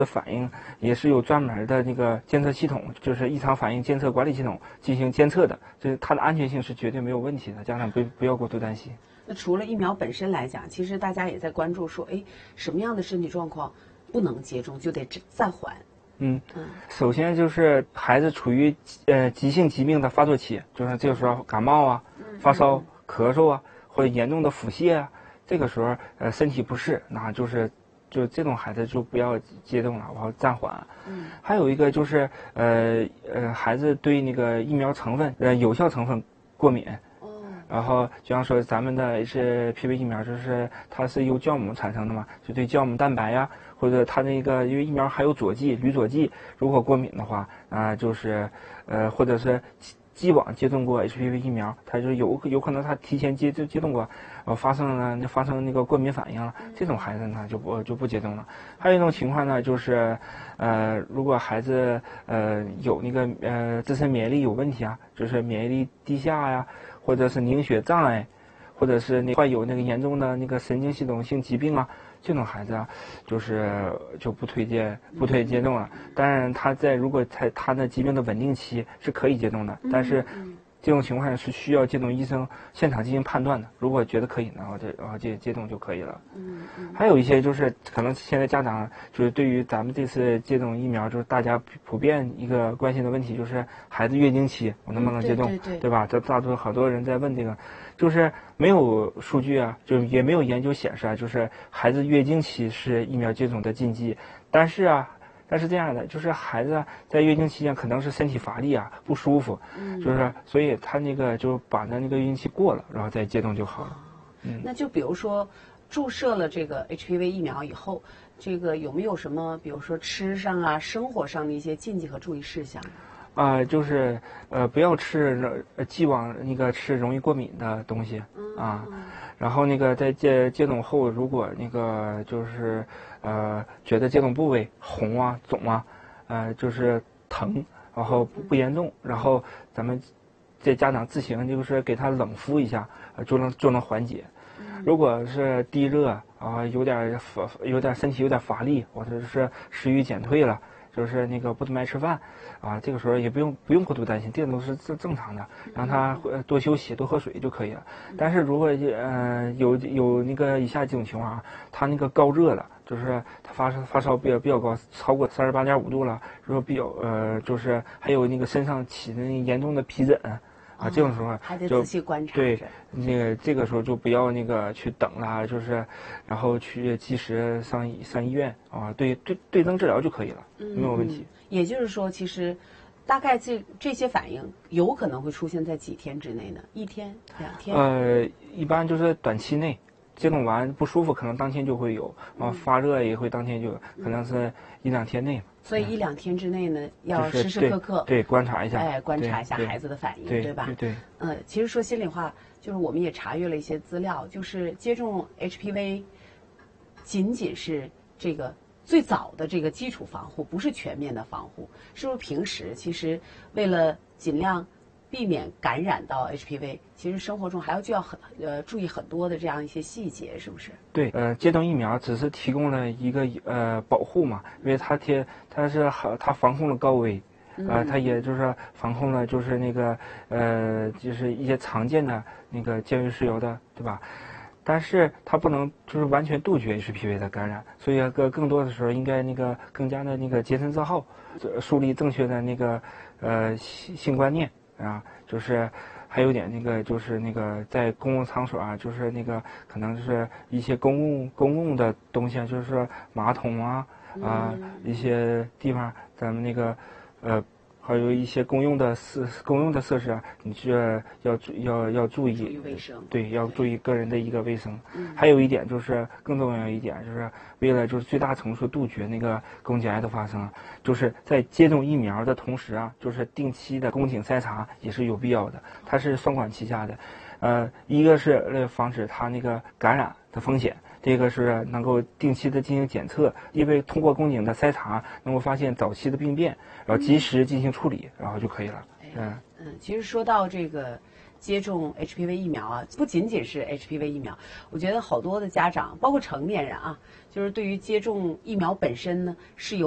的反应也是有专门的那个监测系统，就是异常反应监测管理系统进行监测的，就是它的安全性是绝对没有问题的，家长不要过度担心。 那除了疫苗本身来讲，其实大家也在关注说，哎，什么样的身体状况不能接种，就得暂缓。 首先就是孩子处于急性疾病的发作期，就是这个时候感冒啊、发烧、咳嗽啊，或者严重的腹泻啊，这个时候身体不适，那就这种孩子就不要接种了，然后暂缓。还有一个就是孩子对那个疫苗成分有效成分过敏。然后就像说咱们的HPV 疫苗，就是它是由酵母产生的嘛，就对酵母蛋白呀，或者它那个因为疫苗还有佐剂、铝佐剂，如果过敏的话，就是或者是既往接种过 HPV 疫苗，它就有可能他提前接种过，发生那个过敏反应了，这种孩子呢就不接种了。还有一种情况呢，就是如果孩子有那个自身免疫力有问题啊，就是免疫力低下呀，或者是凝血障碍，或者是患有那个严重的那个神经系统性疾病啊，这种孩子啊，就不推荐接种了。当然，如果他的疾病的稳定期是可以接种的，但是这种情况是需要接种医生现场进行判断的。如果觉得可以，然后接种就可以了。还有一些就是可能现在家长就是对于咱们这次接种疫苗，就是大家普遍一个关心的问题，就是孩子月经期我能不能接种，对吧？这大多好多人在问这个，就是没有数据啊，就也没有研究显示啊，就是孩子月经期是疫苗接种的禁忌，但是这样的，就是孩子在月经期间可能是身体乏力啊，不舒服，就是所以他那个就把那个月经期过了，然后再接种就好了。 那就比如说注射了这个 HPV 疫苗以后，这个有没有什么，比如说吃上啊、生活上的一些禁忌和注意事项？ 就是不要吃既往那个吃容易过敏的东西啊，然后那个在接种后，如果那个就是觉得接种部位红啊、肿啊，就是疼，然后不严重，然后咱们这家长自行就是给他冷敷一下，就能缓解。如果是低热啊，有点身体有点乏力，或者是食欲减退了，就是那个不怎么爱吃饭啊，这个时候也不用过度担心，这都是正常的，让他多休息、多喝水就可以了。但是如果有那个以下几种情况啊，他那个高热了，就是他发烧比较高，超过38.5度了，如果就是还有那个身上起的严重的皮疹。这种时候还得仔细观察。 对，那个这个时候就不要那个去等了，就是然后去及时上医院啊，对症治疗就可以了，没有问题。 也就是说，其实大概这些反应有可能会出现在几天之内呢？1天、2天？ 一般就是短期内。接种完不舒服，可能当天就会有，发热也会当天就，可能是1、2天内。 所以1、2天之内呢，要时时刻刻对观察一下， 观察一下孩子的反应，对吧？ 对。 其实说心里话，就是我们也查阅了一些资料，就是接种 HPV 仅仅是这个最早的这个基础防护，不是全面的防护。是不是平时其实为了尽量避免感染到 HPV， 其实生活中还要注意很多的这样一些细节，是不是？ 对，接种疫苗只是提供了一个保护嘛，因为它防控了高危，它也就是防控了就是那个就是一些常见的那个尖锐湿疣的，对吧？但是它不能就是完全杜绝 HPV 的感染，所以更多的时候应该那个更加的那个洁身自好，树立正确的那个性观念。就是还有点那个，就是那个在公共场所啊，就是那个可能是一些公共的东西啊，就是说马桶啊一些地方，咱们那个还有一些公用的设施啊，你是要注意卫生， 对，要注意个人的一个卫生。还有一点就是更重要一点，就是为了就是最大程度杜绝那个宫颈癌的发生，就是在接种疫苗的同时啊，就是定期的宫颈筛查也是有必要的，它是双管齐下的。一个是为了防止它那个感染的风险。这个是能够定期的进行检测，因为通过宫颈的筛查能够发现早期的病变，然后及时进行处理，然后就可以了。 其实说到这个接种 HPV 疫苗啊，不仅仅是 HPV 疫苗，我觉得好多的家长，包括成年人啊，就是对于接种疫苗本身呢是有